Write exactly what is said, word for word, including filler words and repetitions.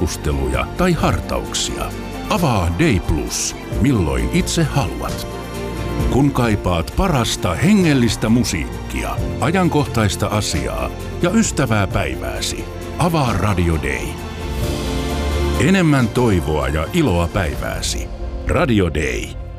keskusteluja tai hartauksia. Avaa Day Plus, milloin itse haluat. Kun kaipaat parasta hengellistä musiikkia, ajankohtaista asiaa ja ystävää päivääsi, avaa Radio Day. Enemmän toivoa ja iloa päivääsi. Radio Day.